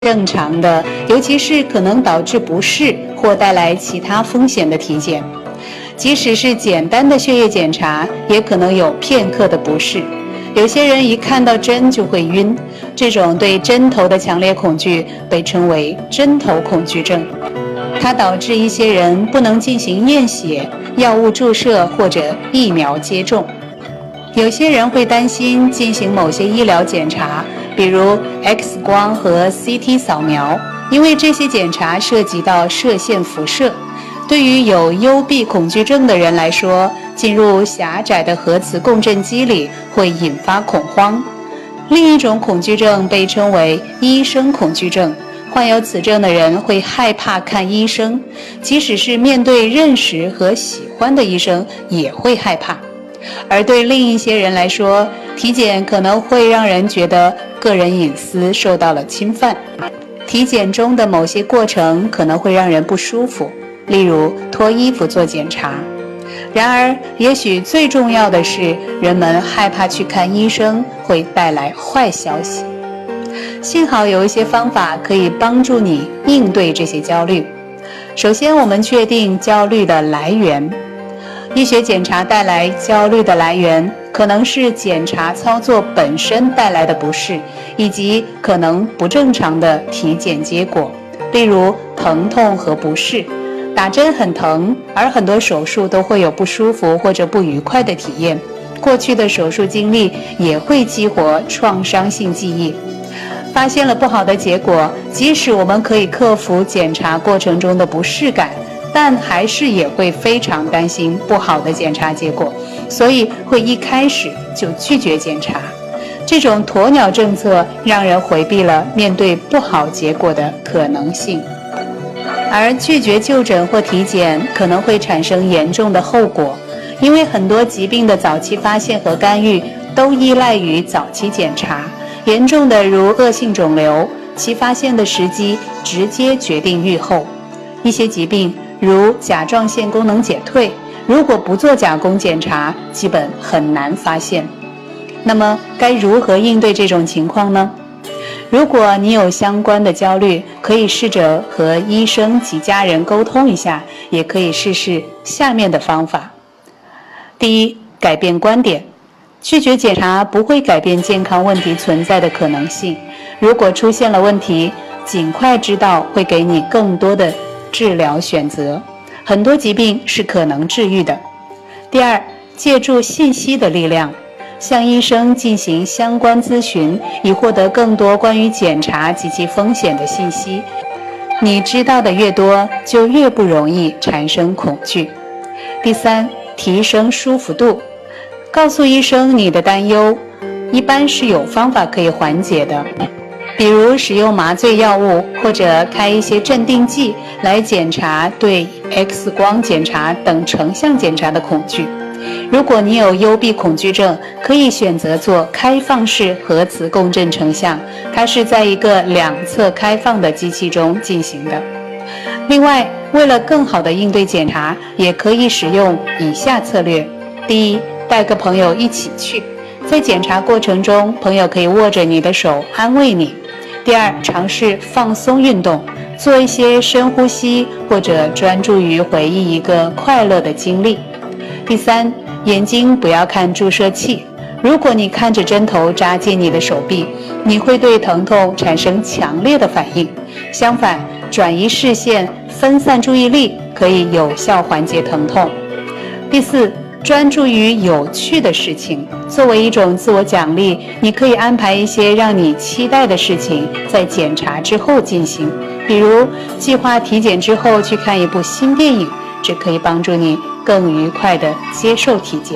正常的，尤其是可能导致不适或带来其他风险的体检。即使是简单的血液检查，也可能有片刻的不适。有些人一看到针就会晕，这种对针头的强烈恐惧被称为针头恐惧症。它导致一些人不能进行验血、药物注射或者疫苗接种。有些人会担心进行某些医疗检查，比如 X 光和 CT 扫描，因为这些检查涉及到射线辐射。对于有幽闭恐惧症的人来说，进入狭窄的核磁共振机里会引发恐慌。另一种恐惧症被称为医生恐惧症，患有此症的人会害怕看医生，即使是面对认识和喜欢的医生也会害怕。而对另一些人来说，体检可能会让人觉得个人隐私受到了侵犯。体检中的某些过程可能会让人不舒服，例如脱衣服做检查。然而，也许最重要的是，人们害怕去看医生会带来坏消息。幸好有一些方法可以帮助你应对这些焦虑。首先，我们确定焦虑的来源。医学检查带来焦虑的来源，可能是检查操作本身带来的不适，以及可能不正常的体检结果，例如疼痛和不适。打针很疼，而很多手术都会有不舒服或者不愉快的体验。过去的手术经历也会激活创伤性记忆。发现了不好的结果，即使我们可以克服检查过程中的不适感，但还是也会非常担心不好的检查结果，所以会一开始就拒绝检查。这种鸵鸟政策让人回避了面对不好结果的可能性。而拒绝就诊或体检可能会产生严重的后果，因为很多疾病的早期发现和干预都依赖于早期检查。严重的如恶性肿瘤，其发现的时机直接决定预后。一些疾病如甲状腺功能减退，如果不做甲功检查，基本很难发现。那么该如何应对这种情况呢？如果你有相关的焦虑，可以试着和医生及家人沟通一下，也可以试试下面的方法。第一，改变观点。拒绝检查不会改变健康问题存在的可能性。如果出现了问题，尽快知道会给你更多的治疗选择。很多疾病是可能治愈的。第二，借助信息的力量。向医生进行相关咨询，以获得更多关于检查及其风险的信息。你知道的越多，就越不容易产生恐惧。第三，提升舒服度。告诉医生你的担忧，一般是有方法可以缓解的，比如使用麻醉药物或者开一些镇定剂来检查对 X 光检查等成像检查的恐惧。如果你有幽闭恐惧症，可以选择做开放式核磁共振成像，它是在一个两侧开放的机器中进行的。另外，为了更好地应对检查，也可以使用以下策略。第一，带个朋友一起去，在检查过程中，朋友可以握着你的手安慰你。第二，尝试放松运动，做一些深呼吸，或者专注于回忆一个快乐的经历。第三，眼睛不要看注射器。如果你看着针头扎进你的手臂，你会对疼痛产生强烈的反应。相反，转移视线，分散注意力，可以有效缓解疼痛。第四，专注于有趣的事情。作为一种自我奖励，你可以安排一些让你期待的事情在检查之后进行，比如计划体检之后去看一部新电影，这可以帮助你更愉快地接受体检。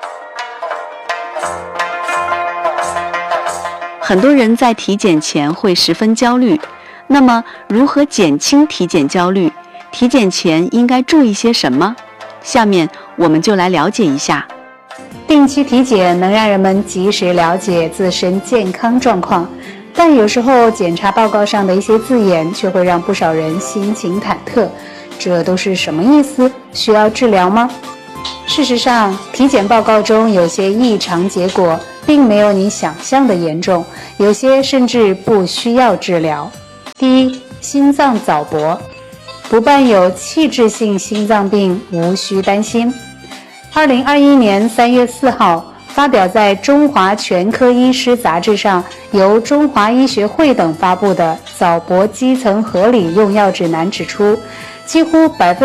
很多人在体检前会十分焦虑，那么如何减轻体检焦虑？体检前应该注意些什么？下面我们就来了解一下。 定期体检能让人们及时了解自身健康状况，但有时候检查报告上的一些字眼却会让不少人心情忐忑。这都是什么意思？需要治疗吗？事实上，体检报告中有些异常结果并没有你想象的严重，有些甚至不需要治疗。 一、心脏早搏，不伴有器质性心脏病无需担心。2021年3月4号发表在《中华全科医师杂志》上，由中华医学会等发布的早搏基层合理用药指南指出，几乎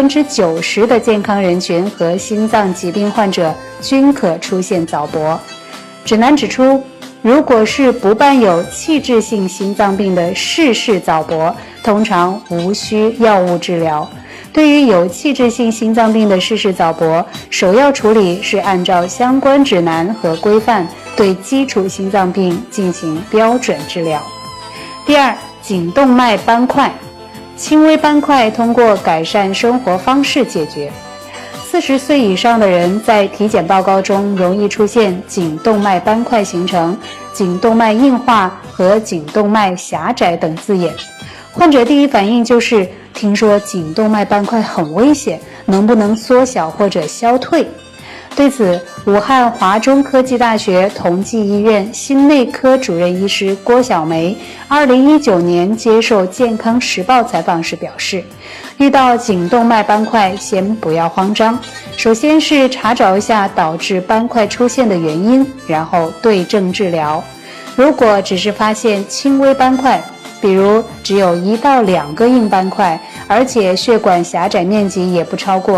90%的健康人群和心脏疾病患者均可出现早搏。指南指出，如果是不伴有器质性心脏病的适式早搏，通常无需药物治疗。对于有器质性心脏病的适式早搏，首要处理是按照相关指南和规范对基础心脏病进行标准治疗。第二，颈动脉斑块，轻微斑块通过改善生活方式解决。40岁以上的人在体检报告中容易出现颈动脉斑块形成、颈动脉硬化和颈动脉狭窄等字眼。患者第一反应就是听说颈动脉斑块很危险，能不能缩小或者消退？对此，武汉华中科技大学同济医院心内科主任医师郭晓梅2019年接受健康时报采访时表示，遇到颈动脉斑块先不要慌张，首先是查找一下导致斑块出现的原因，然后对症治疗。如果只是发现轻微斑块，比如只有1到2个硬斑块，而且血管狭窄面积也不超过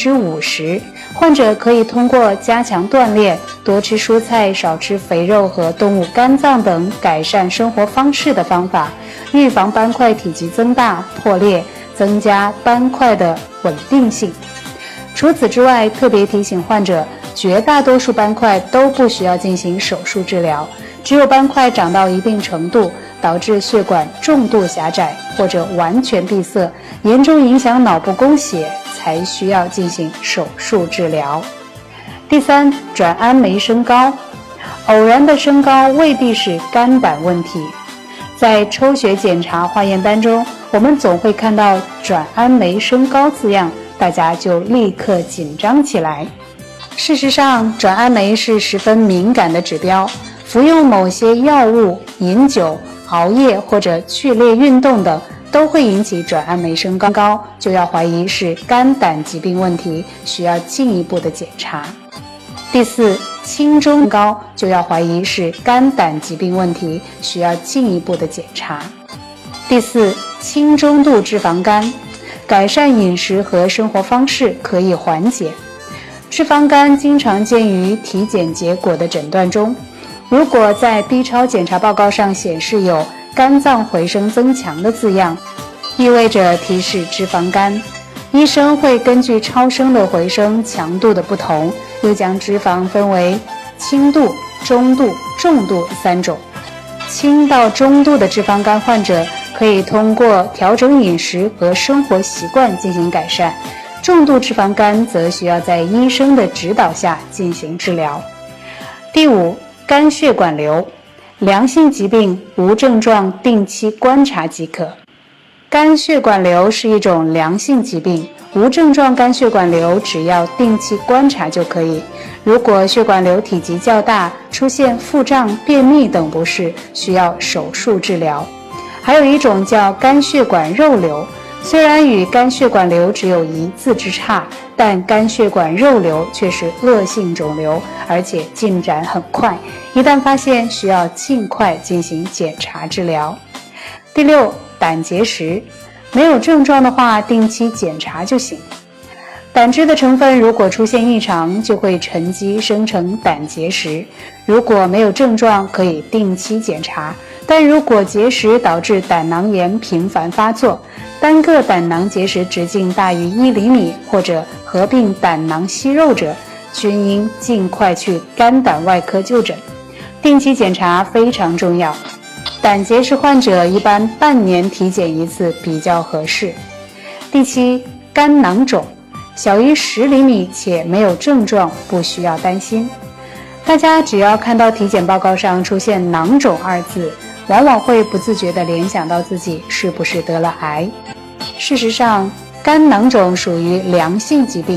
50%，患者可以通过加强锻炼、多吃蔬菜、少吃肥肉和动物肝脏等改善生活方式的方法，预防斑块体积增大、破裂，增加斑块的稳定性。除此之外，特别提醒患者，绝大多数斑块都不需要进行手术治疗，只有斑块长到一定程度，导致血管重度狭窄或者完全闭塞，严重影响脑部供血，才需要进行手术治疗。第三，转氨酶升高，偶然的升高未必是肝胆问题。在抽血检查化验单中，我们总会看到转氨酶升高字样，大家就立刻紧张起来。事实上，转氨酶是十分敏感的指标，服用某些药物、饮酒、熬夜或者剧烈运动等都会引起转氨酶升高，就要怀疑是肝胆疾病问题，需要进一步的检查。第四，轻中高就要怀疑是肝胆疾病问题，需要进一步的检查。第四，轻中度脂肪肝，改善饮食和生活方式可以缓解。脂肪肝经常见于体检结果的诊断中，如果在 B 超检查报告上显示有肝脏回声增强的字样，意味着提示脂肪肝。医生会根据超声的回声强度的不同，又将脂肪分为轻度、中度、重度3种。轻到中度的脂肪肝患者可以通过调整饮食和生活习惯进行改善，重度脂肪肝则需要在医生的指导下进行治疗。第五，肝血管瘤，良性疾病无症状定期观察即可。肝血管瘤是一种良性疾病，无症状肝血管瘤只要定期观察就可以。如果血管瘤体积较大，出现腹胀、便秘等不适，需要手术治疗。还有一种叫肝血管肉瘤，虽然与肝血管瘤只有1字之差，但肝血管肉瘤却是恶性肿瘤，而且进展很快，一旦发现需要尽快进行检查治疗。第六，胆结石，没有症状的话，定期检查就行。胆汁的成分如果出现异常，就会沉积生成胆结石。如果没有症状，可以定期检查，但如果结石导致胆囊炎频繁发作，单个胆囊结石直径大于1厘米或者合并胆囊息肉者，均应尽快去肝胆外科就诊。定期检查非常重要，胆结石患者一般半年体检一次比较合适。第七，肝囊肿，小于10厘米且没有症状，不需要担心。大家只要看到体检报告上出现囊肿2字，往往会不自觉地联想到自己是不是得了癌。事实上，肝囊肿属于良性疾病，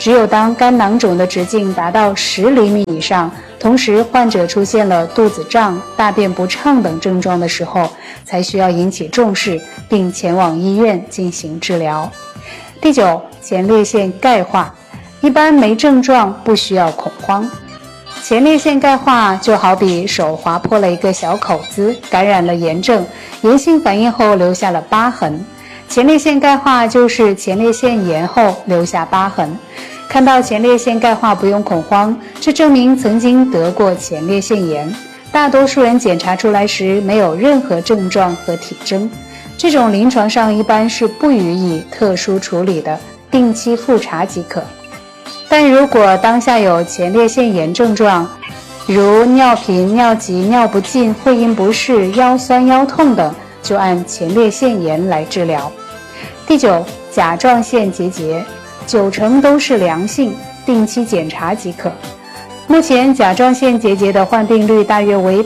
只有当肝囊肿的直径达到10厘米以上，同时患者出现了肚子胀、大便不畅等症状的时候，才需要引起重视，并前往医院进行治疗。第9，前列腺钙化，一般没症状，不需要恐慌。前列腺钙化就好比手划破了一个小口子，感染了炎症，炎性反应后留下了疤痕。前列腺钙化就是前列腺炎后留下疤痕。看到前列腺钙化不用恐慌，这证明曾经得过前列腺炎。大多数人检查出来时没有任何症状和体征，这种临床上一般是不予以特殊处理的，定期复查即可。但如果当下有前列腺炎症状，如尿频、尿急、尿不尽、会阴不适、腰酸腰痛等，就按前列腺炎来治疗。第9，甲状腺结节，90%都是良性，定期检查即可。目前甲状腺结节的患病率大约为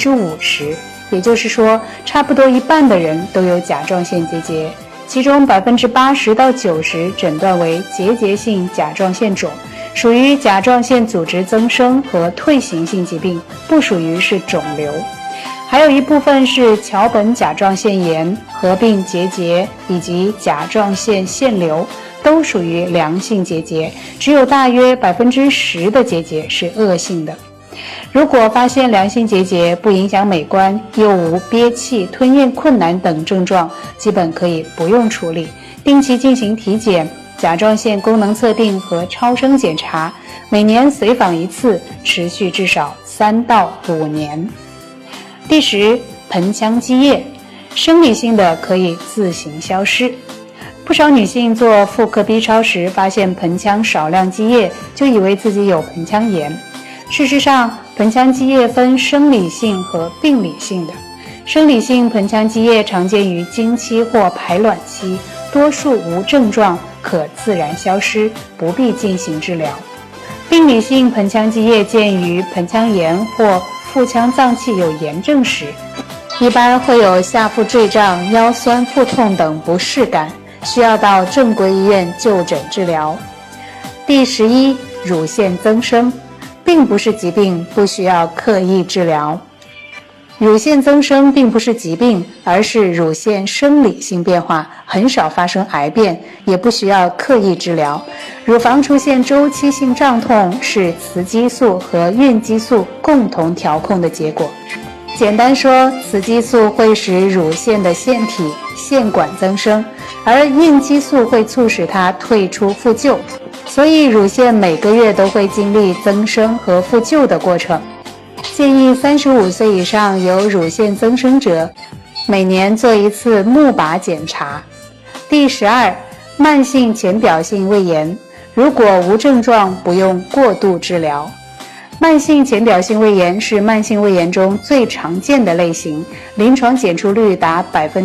50%，也就是说，差不多一半的人都有甲状腺结节。其中80%到90%诊断为结节性甲状腺肿，属于甲状腺组织增生和退行性疾病，不属于是肿瘤。还有一部分是桥本甲状腺炎、合并结节以及甲状腺腺瘤，都属于良性结节，只有大约10%的结节是恶性的。如果发现良性结节不影响美观，又无憋气、吞咽困难等症状，基本可以不用处理，定期进行体检、甲状腺功能测定和超声检查，每年随访一次，持续至少3到5年。第10，盆腔积液，生理性的可以自行消失。不少女性做妇科 B 超时发现盆腔少量积液，就以为自己有盆腔炎。事实上，盆腔积液分生理性和病理性的。生理性盆腔积液常见于经期或排卵期，多数无症状，可自然消失，不必进行治疗。病理性盆腔积液见于盆腔炎或腹腔脏器有炎症时，一般会有下腹坠胀、腰酸腹痛等不适感，需要到正规医院就诊治疗。第11，乳腺增生，并不是疾病，不需要刻意治疗。乳腺增生并不是疾病，而是乳腺生理性变化，很少发生癌变，也不需要刻意治疗。乳房出现周期性胀痛是雌激素和孕激素共同调控的结果。简单说，雌激素会使乳腺的腺体、腺管增生，而孕激素会促使它退出复旧，所以乳腺每个月都会经历增生和复旧的过程。建议35岁以上有乳腺增生者，每年做一次钼靶检查。第12，慢性浅表性胃炎，如果无症状，不用过度治疗。慢性浅表性胃炎是慢性胃炎中最常见的类型，临床检出率达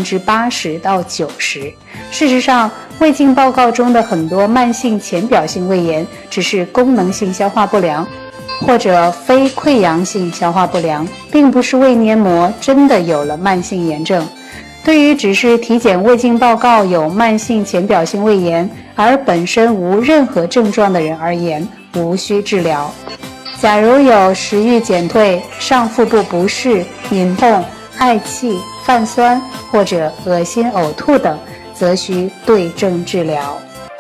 80%到90%。事实上，胃镜报告中的很多慢性浅表性胃炎只是功能性消化不良或者非溃疡性消化不良，并不是胃黏膜真的有了慢性炎症。对于只是体检胃镜报告有慢性浅表性胃炎而本身无任何症状的人而言，无需治疗。假如有食欲减退、上腹部不适、隐痛、嗳气、泛酸或者恶心呕吐等，则需对症治疗。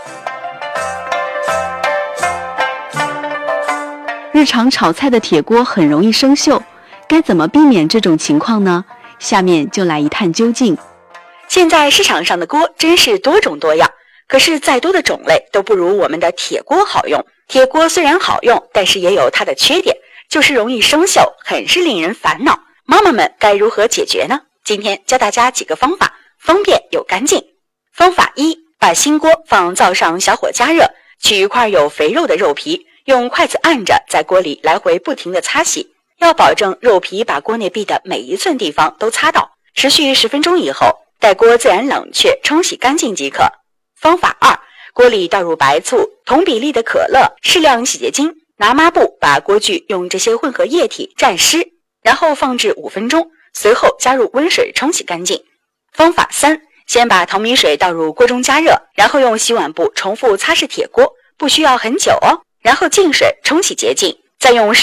日常炒菜的铁锅很容易生锈，该怎么避免这种情况呢？下面就来一探究竟。 现在市场上的锅真是多种多样，可是再多的种类都不如我们的铁锅好用。铁锅虽然好用，但是也有它的缺点，就是容易生锈，很是令人烦恼。妈妈们该如何解决呢？今天教大家几个方法，方便又干净。方法1，把新锅放灶上小火加热，取一块有肥肉的肉皮，用筷子按着在锅里来回不停地擦洗，要保证肉皮把锅内壁的每一寸地方都擦到。持续10分钟以后，待锅自然冷却，冲洗干净即可。方法2，锅里倒入白醋、同比例的可乐、适量洗洁精，拿抹布把锅具用这些混合液体蘸湿，然后放置5分钟，随后加入温水冲洗干净。方法3，先把淘米水倒入锅中加热，然后用洗碗布重复擦拭铁锅， 不需要很久哦。然后净水冲洗洁净，再用